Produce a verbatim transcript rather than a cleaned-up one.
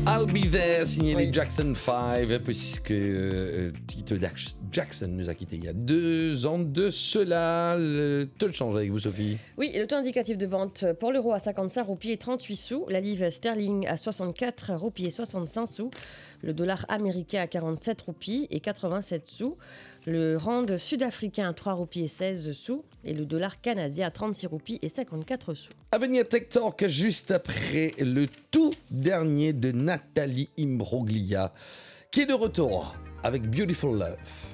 I'll Be There, signé Oui. les Jackson five, puisque euh, Tito Jackson nous a quittés il y a deux ans de cela. Le taux de change avec vous, Sophie? Oui, et le taux indicatif de vente pour l'euro à cinquante-cinq roupies et trente-huit sous, la livre sterling à soixante-quatre roupies et soixante-cinq sous, le dollar américain à quarante-sept roupies et quatre-vingt-sept sous, le rand sud-africain à trois roupies et seize sous et le dollar canadien à trente-six roupies et cinquante-quatre sous. À venir Tech Talk juste après le tout dernier de Nathalie Imbroglia, qui est de retour avec Beautiful Love.